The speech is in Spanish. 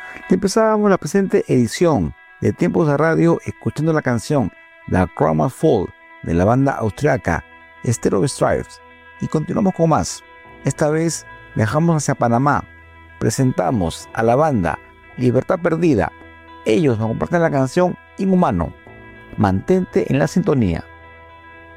Y empezábamos la presente edición de Tiempos de Radio escuchando la canción The Crown Must Fall de la banda austriaca Stereo Stripes. Y continuamos con más. Esta vez viajamos hacia Panamá. Presentamos a la banda Libertad Perdida. Ellos nos comparten la canción Inhumano. Mantente en la sintonía.